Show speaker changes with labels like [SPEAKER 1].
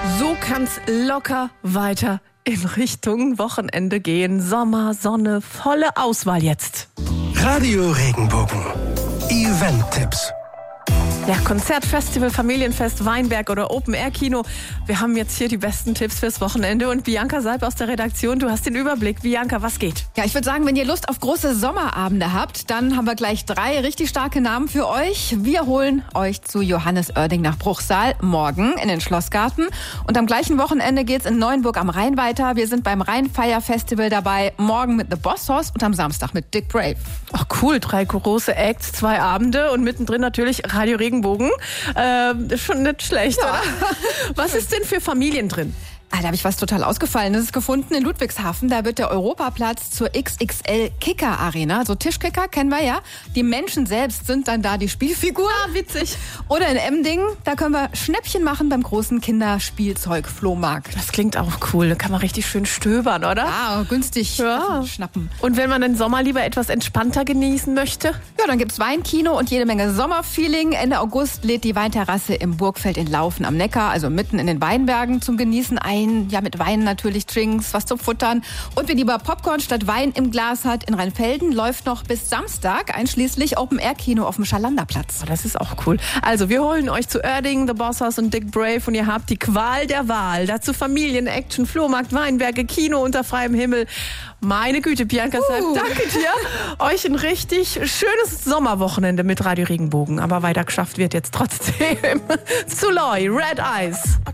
[SPEAKER 1] So kann's locker weiter in Richtung Wochenende gehen. Sommer, Sonne, volle Auswahl jetzt.
[SPEAKER 2] Radio Regenbogen. Event-Tipps.
[SPEAKER 1] Ja, Konzert, Festival, Familienfest, Weinberg oder Open-Air-Kino. Wir haben jetzt hier die besten Tipps fürs Wochenende. Und Bianca Seib aus der Redaktion, du hast den Überblick. Bianca, was geht?
[SPEAKER 3] Ja, ich würde sagen, wenn ihr Lust auf große Sommerabende habt, dann haben wir gleich 3 richtig starke Namen für euch. Wir holen euch zu Johannes Oerding nach Bruchsal morgen in den Schlossgarten. Und am gleichen Wochenende geht's in Neuenburg am Rhein weiter. Wir sind beim Rheinfire-Festival dabei. Morgen mit The Boss Hoss und am Samstag mit Dick Brave.
[SPEAKER 1] Ach cool, 3 große Acts, 2 Abende und mittendrin natürlich Radio Regenbogen. Schon nicht schlecht, ja. Oder? Was ist denn für Familien drin?
[SPEAKER 3] Da habe ich was total Ausgefallenes gefunden in Ludwigshafen. Da wird der Europaplatz zur XXL Kicker Arena. So Tischkicker kennen wir ja. Die Menschen selbst sind dann da die Spielfiguren.
[SPEAKER 1] Ah, witzig.
[SPEAKER 3] Oder in Emdingen, da können wir Schnäppchen machen beim großen Kinderspielzeug-Flohmarkt.
[SPEAKER 1] Das klingt auch cool. Da kann man richtig schön stöbern, oder?
[SPEAKER 3] Ja, günstig schnappen.
[SPEAKER 1] Und wenn man den Sommer lieber etwas entspannter genießen möchte?
[SPEAKER 3] Ja, dann gibt's Weinkino und jede Menge Sommerfeeling. Ende August lädt die Weinterrasse im Burgfeld in Laufen am Neckar, also mitten in den Weinbergen, zum Genießen ein. Ja, mit Wein natürlich, Drinks, was zum Futtern. Und wer lieber Popcorn statt Wein im Glas hat, in Rheinfelden läuft noch bis Samstag einschließlich Open-Air-Kino auf dem Schalanderplatz.
[SPEAKER 1] Oh, das ist auch cool. Also, wir holen euch zu Oerding, The Boss Hoss und Dick Brave und ihr habt die Qual der Wahl. Dazu Familien, Action, Flohmarkt, Weinberge, Kino unter freiem Himmel. Meine Güte, Bianca Seib, danke dir. Euch ein richtig schönes Sommerwochenende mit Radio Regenbogen. Aber weiter geschafft wird jetzt trotzdem. Zuloy, Red Eyes.